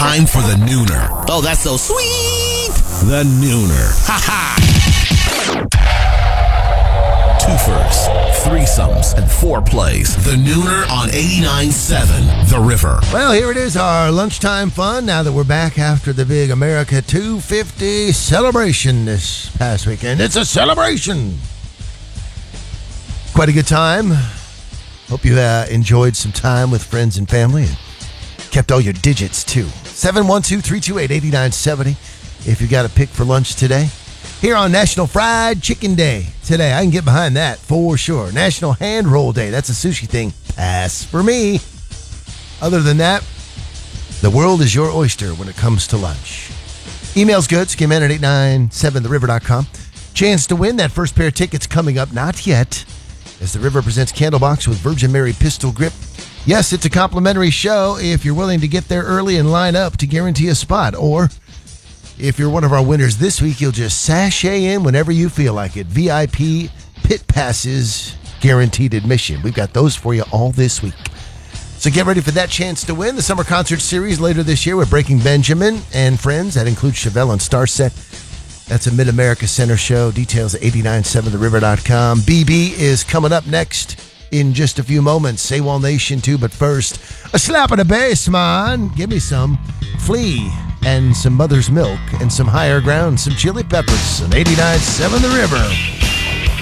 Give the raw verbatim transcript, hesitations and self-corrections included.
time for the Nooner. Oh, that's so sweet. The Nooner. Ha ha. Twofers, threesomes, and foreplays. The Nooner on eighty-nine point seven The River. Well, here it is, our lunchtime fun, now that we're back after the big America two fifty celebration this past weekend. It's a celebration. Quite a good time. Hope you uh, enjoyed some time with friends and family and kept all your digits, too. seven one two, three two eight, eight nine seven zero if you got a pick for lunch today. Here on National Fried Chicken Day today. I can get behind that for sure. National Hand Roll Day. That's a sushi thing. Pass for me. Other than that, the world is your oyster when it comes to lunch. Email's good. Skim in at eight nine seven the river dot com. Chance to win that first pair of tickets coming up. Not yet. As the River presents Candlebox with Virgin Mary Pistol Grip. Yes, it's a complimentary show if you're willing to get there early and line up to guarantee a spot. Or if you're one of our winners this week, you'll just sashay in whenever you feel like it. V I P pit passes, guaranteed admission. We've got those for you all this week. So get ready for that chance to win. The summer concert series later this year with Breaking Benjamin and friends. That includes Chevelle and Starset. That's a Mid-America Center show. Details at eight nine seven the river dot com. B B is coming up next in just a few moments. AWOL Nation too, but first, a slap of the bass, man. Give me some Flea and some Mother's Milk and some Higher Ground, some Chili Peppers on eighty-nine point seven The River.